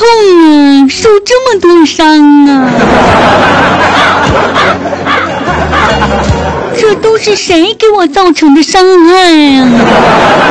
痛啊，受这么多伤啊！这都是谁给我造成的伤害啊？